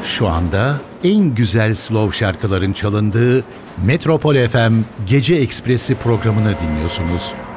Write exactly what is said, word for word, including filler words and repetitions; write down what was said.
Şu anda en güzel slow şarkıların çalındığı Metropol F M Gece Ekspresi programını dinliyorsunuz.